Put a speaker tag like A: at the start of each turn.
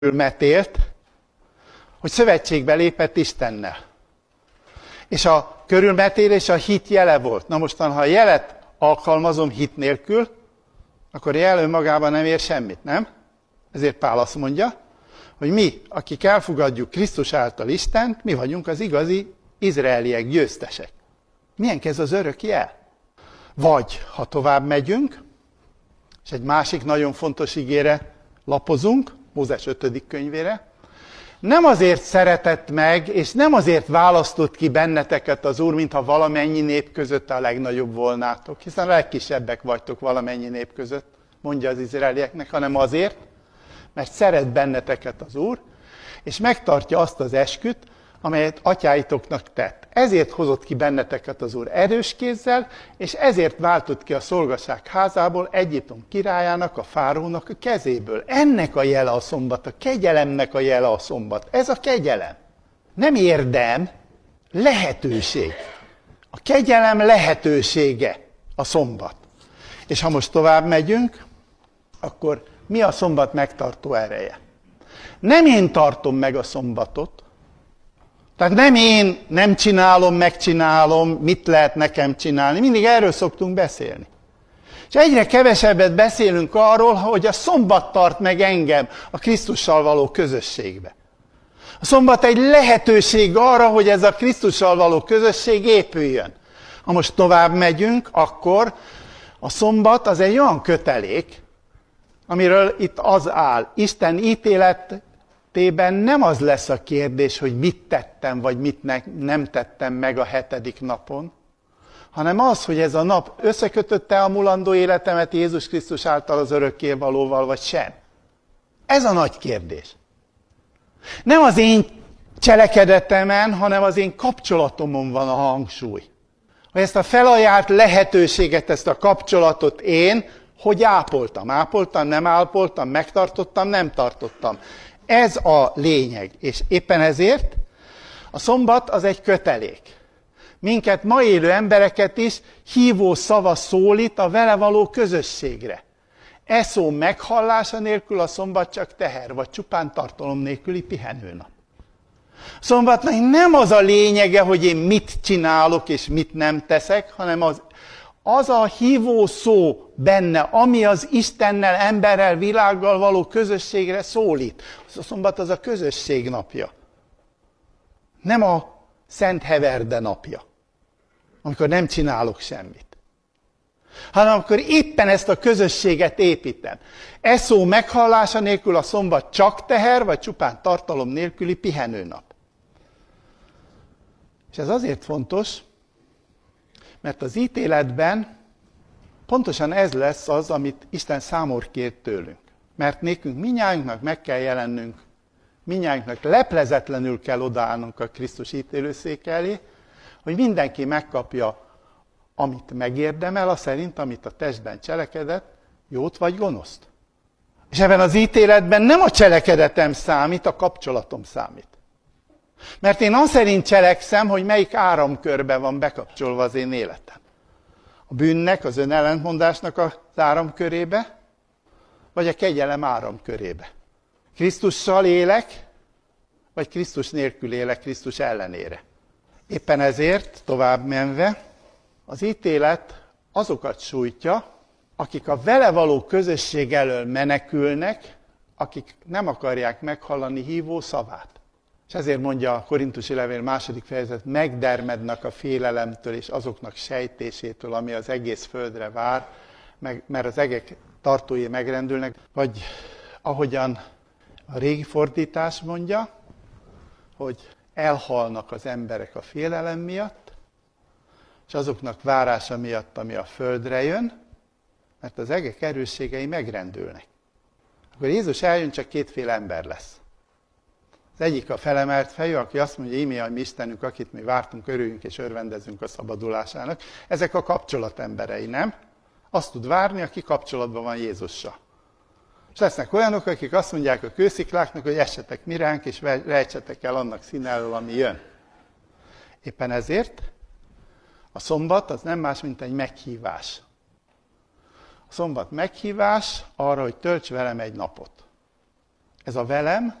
A: metélt, hogy szövetségbe lépett Istennel. És a körülmetélés a hit jele volt. Na mostan, ha a jelet alkalmazom hit nélkül, akkor a jel önmagában nem ér semmit, nem? Ezért Pál azt mondja, hogy mi, akik elfogadjuk Krisztus által Istent, mi vagyunk az igazi izraeliek, győztesek. Milyen ez az örök jel? Vagy, ha tovább megyünk, és egy másik nagyon fontos igére lapozunk, Mózes 5. könyvére, nem azért szeretett meg, és nem azért választott ki benneteket az Úr, mintha valamennyi nép között a legnagyobb volnátok, hiszen a legkisebbek vagytok valamennyi nép között, mondja az izraelieknek, hanem azért, mert szeret benneteket az Úr, és megtartja azt az esküt, amelyet atyáitoknak tett. Ezért hozott ki benneteket az Úr erős kézzel, és ezért váltott ki a szolgaság házából Egyiptom királyának, a fáraónak a kezéből. Ennek a jele a szombat, a kegyelemnek a jele a szombat. Ez a kegyelem. Nem érdem, lehetőség. A kegyelem lehetősége a szombat. És ha most tovább megyünk, akkor mi a szombat megtartó ereje? Nem én tartom meg a szombatot, tehát nem én nem csinálom, megcsinálom, mit lehet nekem csinálni. Mindig erről szoktunk beszélni. És egyre kevesebbet beszélünk arról, hogy a szombat tart meg engem a Krisztussal való közösségbe. A szombat egy lehetőség arra, hogy ez a Krisztussal való közösség épüljön. Ha most tovább megyünk, akkor a szombat az egy olyan kötelék, amiről itt az áll. Isten ítéletében nem az lesz a kérdés, hogy mit tettem, vagy mit nem tettem meg a 7. napon, hanem az, hogy ez a nap összekötötte a mulandó életemet Jézus Krisztus által az örökkévalóval, vagy sem. Ez a nagy kérdés. Nem az én cselekedetemen, hanem az én kapcsolatomon van a hangsúly. Hogy ezt a felajánlt lehetőséget, ezt a kapcsolatot én, hogy ápoltam. Ápoltam, nem ápoltam, megtartottam, nem tartottam. Ez a lényeg. És éppen ezért a szombat az egy kötelék. Minket, ma élő embereket is hívó szava szólít a vele való közösségre. E szó meghallása nélkül a szombat csak teher, vagy csupán tartalom nélküli pihenőnap. Szombatnak nem az a lényege, hogy én mit csinálok és mit nem teszek, hanem az a hívó szó benne, ami az Istennel, emberrel, világgal való közösségre szólít. A szombat az a közösség napja. Nem a Szent Heverde napja, amikor nem csinálok semmit. Hanem amikor éppen ezt a közösséget építem. E szó meghallása nélkül a szombat csak teher, vagy csupán tartalom nélküli pihenőnap. És ez azért fontos, mert az ítéletben pontosan ez lesz az, amit Isten számon kért tőlünk. Mert nékünk mindnyájunknak meg kell jelennünk, mindnyájunknak leplezetlenül kell odaállnunk a Krisztus ítélőszék elé, hogy mindenki megkapja, amit megérdemel, az szerint, amit a testben cselekedett, jót vagy gonoszt. És ebben az ítéletben nem a cselekedetem számít, a kapcsolatom számít. Mert én azt szerint cselekszem, hogy melyik áramkörbe van bekapcsolva az én életem. A bűnnek, az önellentmondásnak az áramkörébe, vagy a kegyelem áramkörébe. Krisztussal élek, vagy Krisztus nélkül élek, Krisztus ellenére. Éppen ezért, tovább menve, az ítélet azokat sújtja, akik a vele való közösség elől menekülnek, akik nem akarják meghallani hívó szavát. És ezért mondja a Korintusi levél 2. fejezet, megdermednek a félelemtől és azoknak sejtésétől, ami az egész földre vár, mert az egek tartói megrendülnek, vagy ahogyan a régi fordítás mondja, hogy elhalnak az emberek a félelem miatt, és azoknak várása miatt, ami a földre jön, mert az egek erősségei megrendülnek. Akkor Jézus eljön, csak kétféle ember lesz. Az egyik a felemelt fejű, aki azt mondja, íme a mi Istenünk, akit mi vártunk, örüljünk és örvendezünk a szabadulásának. Ezek a kapcsolat emberei, nem? Azt tud várni, aki kapcsolatban van Jézussal. És lesznek olyanok, akik azt mondják a kőszikláknak, hogy essetek mi ránk, és rejtsetek el annak színelől, ami jön. Éppen ezért a szombat az nem más, mint egy meghívás. A szombat meghívás arra, hogy tölts velem egy napot. Ez a velem